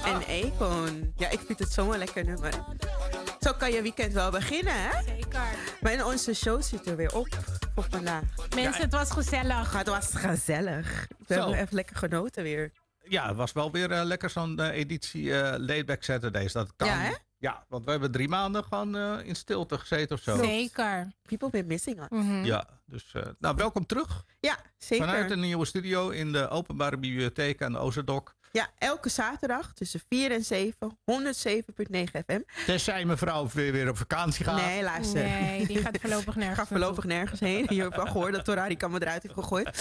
En Akon. Ja, ik vind het zo'n lekker nummer. Zo kan je weekend wel beginnen, hè? Zeker. Maar in onze show zit er weer op voor vandaag. Mensen, het was gezellig. Maar het was gezellig. We hebben echt lekker genoten weer. Ja, het was wel weer lekker zo'n editie Laidback Saturdays. Dat kan. Ja, hè? Ja, want we hebben 3 maanden gewoon in stilte gezeten of zo. Zeker. People been missing us. Ja, dus nou, welkom terug. Ja, zeker. Vanuit een nieuwe studio in de Openbare Bibliotheek aan de Ozerdok. Ja, elke zaterdag tussen 4 en 7, 107.9 FM. Tenzij mevrouw weer op vakantie gaat. Nee, luister. Nee, die gaat voorlopig nergens. Gaat voorlopig nergens heen. Je hebt al gehoord dat Torari me eruit heeft gegooid.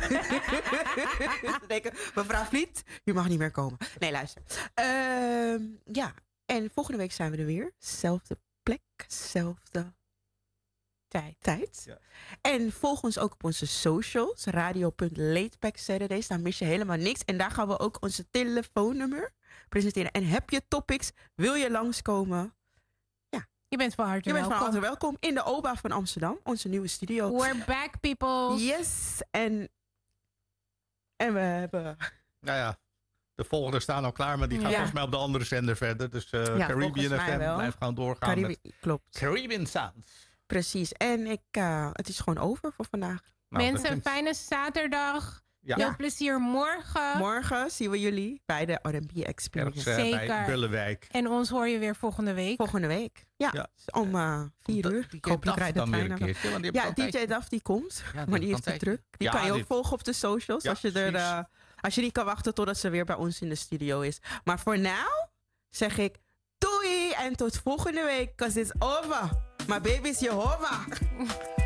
Ze denken, mevrouw Vliet, u mag niet meer komen. Nee, luister. Ja, en volgende week zijn we er weer. Zelfde plek, zelfde tijd. Ja. En volg ons ook op onze socials. Radio.laidbacksaturdays. Daar mis je helemaal niks. En daar gaan we ook onze telefoonnummer presenteren. En heb je topics? Wil je langskomen? Je bent van harte Je bent van welkom. harte welkom in de OBA van Amsterdam. Onze nieuwe studio. We're back, people. Yes. En we hebben... Nou ja, de volgende staan al klaar, maar die gaan Ja. volgens mij op de andere zender verder. Dus volgens Caribbean mij FM wel. blijft gewoon doorgaan met Klopt. Caribbean Sounds. Precies. En het is gewoon over voor vandaag. Nou, dat Mensen, klinkt- fijne zaterdag. Ja. Veel plezier morgen. Morgen zien we jullie bij de R&B Experience. Ergens Zeker. bij Bullenwijk. En ons hoor je weer volgende week. Volgende week. Ja, Ja. om 4 uur. Die Ik hoop je Daf krijgt de dan weer trein een nog. keertje. Want die Ja, hebben DJ Daf die komt. Ja, Maar die heeft kan het druk. Die Ja, kan je ook die- volgen op de socials. Ja, als je niet kan wachten totdat ze weer bij ons in de studio is. Maar voor nu zeg ik doei en tot volgende week. 'Cause it's over. My baby's Jehovah.